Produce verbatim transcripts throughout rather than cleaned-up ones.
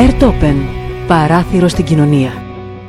Airtopen. Παράθυρο στην κοινωνία.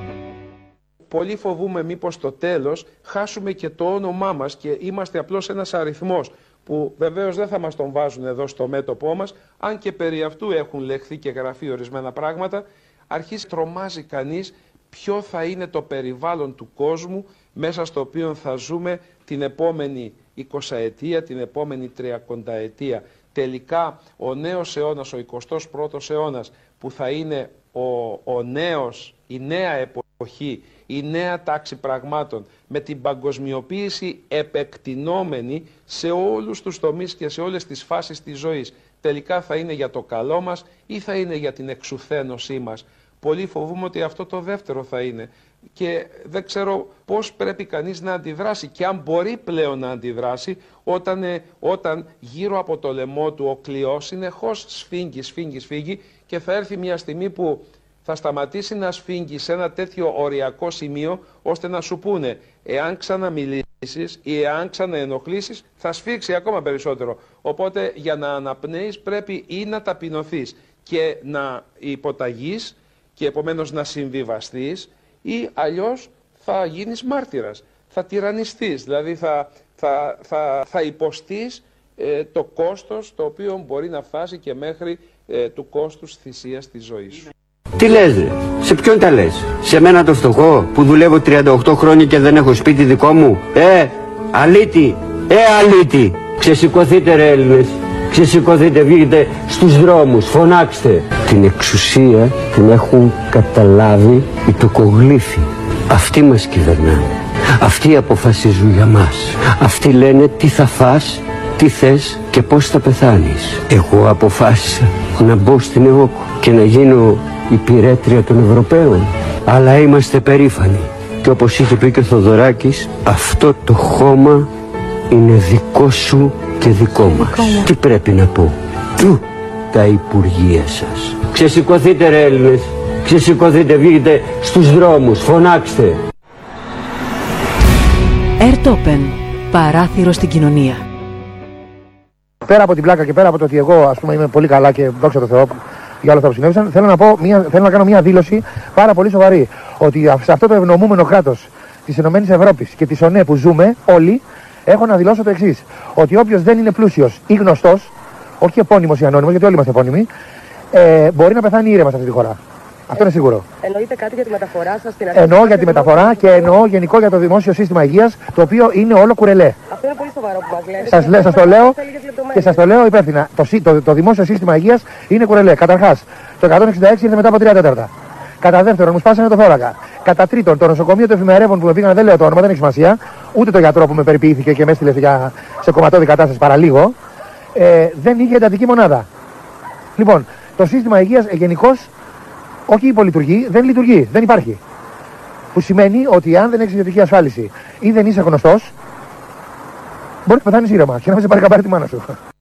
Πολύ φοβούμε μήπως στο τέλος χάσουμε και το όνομά μας και είμαστε απλώς ένας αριθμός που βεβαίως δεν θα μας τον βάζουν εδώ στο μέτωπό μας, αν και περί αυτού έχουν λεχθεί και γραφεί ορισμένα πράγματα. Αρχίζει τρομάζει κανείς ποιο θα είναι το περιβάλλον του κόσμου μέσα στο οποίο θα ζούμε την επόμενη εικοσαετία, την επόμενη τριακονταετία. Τελικά ο νέος αιώνας, ο εικοστός πρώτος αιώνας, που θα είναι ο, ο νέος, η νέα εποχή, η νέα τάξη πραγμάτων, με την παγκοσμιοποίηση επεκτηνόμενη σε όλους τους τομείς και σε όλες τις φάσεις της ζωής. Τελικά θα είναι για το καλό μας ή θα είναι για την εξουθένωσή μας. Πολύ φοβούμαι ότι αυτό το δεύτερο θα είναι. Και δεν ξέρω πώς πρέπει κανείς να αντιδράσει και αν μπορεί πλέον να αντιδράσει όταν, ε, όταν γύρω από το λαιμό του ο κλειός συνεχώς σφίγγει, σφίγγει, σφίγγει και θα έρθει μια στιγμή που θα σταματήσει να σφίγγει σε ένα τέτοιο οριακό σημείο ώστε να σου πούνε εάν ξαναμιλήσεις ή εάν ξαναενοχλήσεις θα σφίξει ακόμα περισσότερο. Οπότε για να αναπνέεις πρέπει ή να ταπεινωθείς και να υποταγείς και επομένως να συμβιβαστείς ή αλλιώς θα γίνεις μάρτυρας, θα τυραννιστείς, δηλαδή θα, θα, θα, θα υποστείς ε, το κόστος το οποίο μπορεί να φτάσει και μέχρι ε, του κόστους θυσίας της ζωής σου. Τι λες ρε, σε ποιον τα λες, σε μένα το φτωχό που δουλεύω τριάντα οκτώ χρόνια και δεν έχω σπίτι δικό μου? Ε, αλήτη, ε αλήτη, ξεσηκωθείτε ρε Έλληνες, ξεσηκωθείτε, βγείτε στους δρόμους, φωνάξτε. Την εξουσία την έχουν καταλάβει οι τοκογλύφοι. Αυτοί μας κυβερνάνε. Αυτοί αποφασίζουν για μας. Αυτοί λένε τι θα φας, τι θες και πώς θα πεθάνεις. Εγώ αποφάσισα να μπω στην ΕΟΚ και να γίνω υπηρέτρια των Ευρωπαίων. Αλλά είμαστε περήφανοι. Και όπως είχε πει και ο Θοδωράκης, αυτό το χώμα είναι δικό σου και δικό μας. Τι πρέπει να πω? Του τα υπουργεία σας. Ξεσηκωθείτε ρε Έλληνες, ξεσηκωθείτε, βγείτε στους δρόμους, φωνάξτε. Airtopen. Παράθυρο στην κοινωνία. Πέρα από την πλάκα και πέρα από το ότι εγώ ας πούμε είμαι πολύ καλά και δόξα τω Θεώ για όλα αυτά που συνέβησαν, θέλω να, πω μια, θέλω να κάνω μια δήλωση πάρα πολύ σοβαρή. Ότι σε αυτό το ευνομούμενο κράτος της ΕΕ και της ΟΝΕ που ζούμε όλοι, έχω να δηλώσω το εξής. Ότι όποιος δεν είναι πλούσιος ή γνωστός, όχι επώνυμος ή ανώνυμος, γιατί όλοι είμαστε επώνυμοι, ε, μπορεί να πεθάνει ήρεμα σε αυτή τη χώρα. Αυτό είναι σίγουρο. Εννοείται κάτι για τη μεταφορά σας στην αρχή? Εννοώ για τη μεταφορά και εννοώ γενικό για το δημόσιο σύστημα υγείας, το οποίο είναι όλο κουρελέ. Αυτό είναι πολύ σοβαρό που μας λέτε. Σας, λέ, σας το λέω και σας το λέω υπεύθυνα. Το, το, το δημόσιο σύστημα υγείας είναι κουρελέ. Καταρχάς, το εκατόν εξήντα έξι ήρθε μετά από τρία τέταρτα. Κατά δεύτερον, μου σπάσανε το θώρακα. Κατά τρίτον, το νοσοκομείο του εφημερεύων που με πήγαν, δεν λέω το όνομα, δεν έχει σημασία. Ούτε το γιατρό που με περιποιήθηκε και με έστειλε για, σε κομματώδη κατάσταση παραλίγο. Ε, δεν είχε εντατική μονάδα. Λοιπόν, το σύστημα υγείας ε, γενικώς, όχι υπολειτουργεί, δεν λειτουργεί, δεν υπάρχει. Που σημαίνει ότι αν δεν έχεις ιδιωτική ασφάλιση ή δεν είσαι γνωστός, μπορείς να πεθάνεις ήρεμα και να μην σε πάρει καμπάρι τη μάνα σου.